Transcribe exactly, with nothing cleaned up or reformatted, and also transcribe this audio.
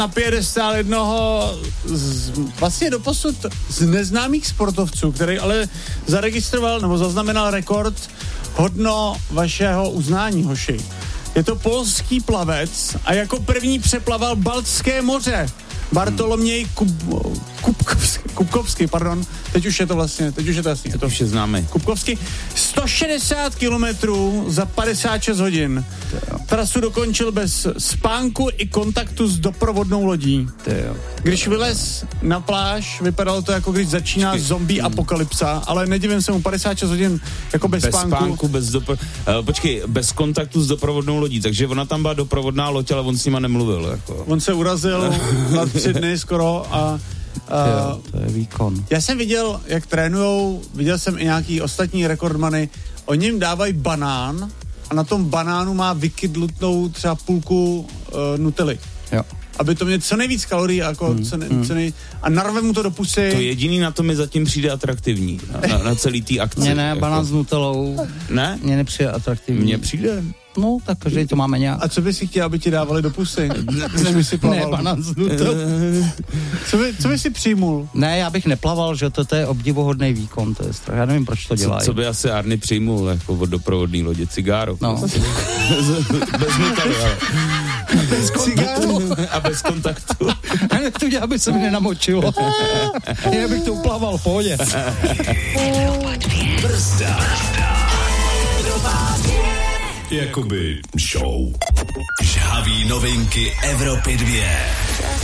na piedestál jednoho z, vlastně doposud z neznámých sportovců, který ale zaregistroval nebo zaznamenal rekord hodno vašeho uznání, hoši. Je to polský plavec a jako první přeplaval Baltské moře. Bartoloměj Kub, Kubkovský, Kubkovský, pardon, teď už je to vlastně, teď už je to jasný. To už je známý. Kubkovský, sto šedesát kilometrů za padesát šest hodin. Trasu dokončil bez spánku i kontaktu s doprovodnou lodí. Když vylez na pláž, vypadalo to jako když začíná Počkej. zombie hmm. apokalypsa, ale nedivím se mu padesát šest hodin jako bez, bez spánku. spánku bez dopro... uh, počkej, bez kontaktu s doprovodnou lodí, takže ona tam byla doprovodná loď, ale on s nima nemluvil. Jako. On se urazil na tři dny skoro a Uh, to je výkon. Já jsem viděl, jak trénujou, viděl jsem i nějaký ostatní rekordmany, oni jim dávají banán a na tom banánu má vykydlutnou třeba půlku uh, nutely. Jo. Aby to mělo co nejvíc kalorií jako hmm. co, ne, hmm. co nej, a narve mu to do pusy. To jediný na to mi zatím přijde atraktivní. Na, na, na celý tý akci. Mně ne, jako. banán s nutelou. Ne? Mně nepřijde atraktivní. Mně přijde. No, tak každý to máme nějak. A co by si chtěl, aby ti dávali do pusy? Než by si plaval? Ne, banán s nutelou. co, by, co by si přijmul? Ne, já bych neplaval, že to, to je obdivuhodný výkon, to je strach. Já nevím, proč to dělají. Co, co by asi Arny přijmul jako od doprovodný lodě? Cigáro. No. Bez nutely, ale. Bez kontaktu. A bez kontaktu. A ne, to dělá, aby se mi nenamočilo. Já bych to uplaval, v pohodě. Brzda. Jakoby show. Žhaví novinky Evropy dvě.